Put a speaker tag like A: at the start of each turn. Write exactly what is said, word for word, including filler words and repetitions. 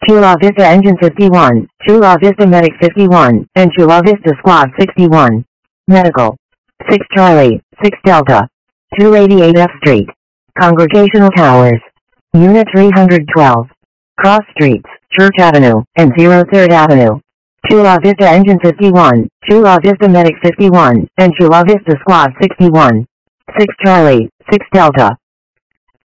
A: Chula Vista Engine fifty-one, Chula Vista Medic fifty-one, and Chula Vista Squad sixty-one. Medical. six Charlie, six Delta. two eighty-eight F Street. Congregational Towers. Unit three hundred twelve. Cross Streets, Church Avenue, and zero third Avenue. Chula Vista Engine fifty-one, Chula Vista Medic fifty-one, and Chula Vista Squad sixty-one. six Charlie, six Delta.